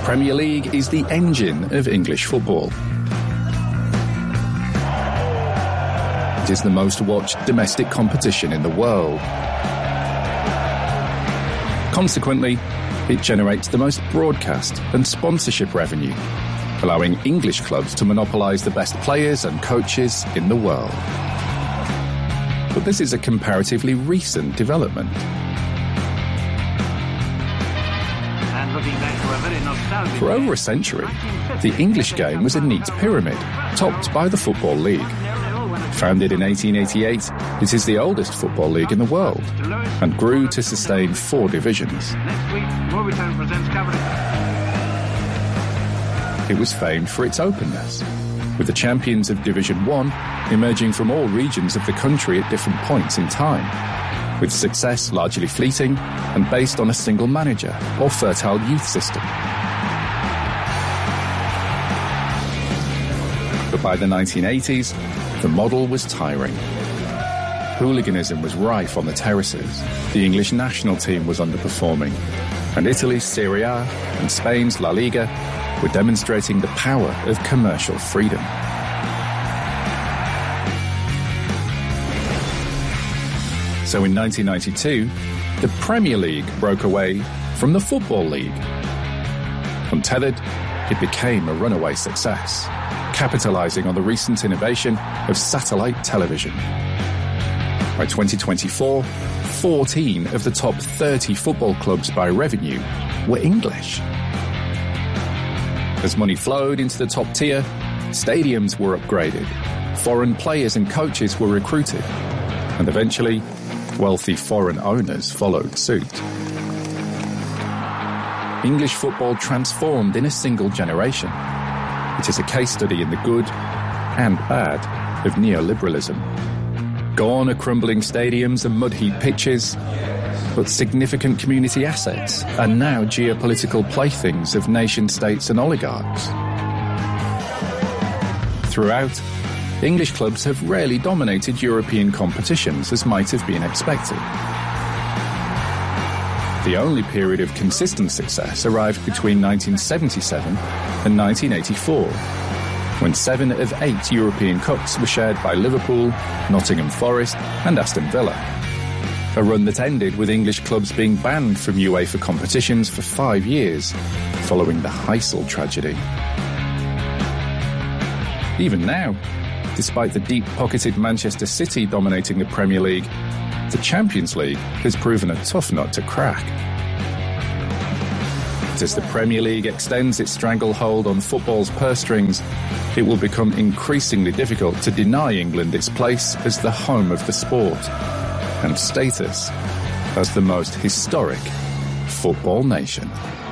Premier League is the engine of English football. It is the most watched domestic competition in the world. Consequently, it generates the most broadcast and sponsorship revenue, allowing English clubs to monopolise the best players and coaches in the world. But this is a comparatively recent development. For over a century, the English game was a neat pyramid, topped by the Football League. Founded in 1888, it is the oldest football league in the world and grew to sustain 4 divisions. It was famed for its openness, with the champions of Division 1 emerging from all regions of the country at different points in time, with success largely fleeting and based on a single manager or fertile youth system. But by the 1980s, the model was tiring. Hooliganism was rife on the terraces, the English national team was underperforming, and Italy's Serie A and Spain's La Liga were demonstrating the power of commercial freedom. So in 1992, the Premier League broke away from the Football League. Untethered, it became a runaway success, capitalising on the recent innovation of satellite television. By 2024, 14 of the top 30 football clubs by revenue were English. As money flowed into the top tier, stadiums were upgraded, foreign players and coaches were recruited, and eventually, wealthy foreign owners followed suit. English football transformed in a single generation. It is a case study in the good and bad of neoliberalism. Gone are crumbling stadiums and mud-heap pitches, but significant community assets are now geopolitical playthings of nation-states and oligarchs. Throughout, English clubs have rarely dominated European competitions as might have been expected. The only period of consistent success arrived between 1977 and 1984, when 7 of 8 European Cups were shared by Liverpool, Nottingham Forest and Aston Villa. A run that ended with English clubs being banned from UEFA competitions for 5 years, following the Heysel tragedy. Even now, despite the deep-pocketed Manchester City dominating the Premier League, the Champions League has proven a tough nut to crack. But as the Premier League extends its stranglehold on football's purse strings, it will become increasingly difficult to deny England its place as the home of the sport and status as the most historic football nation.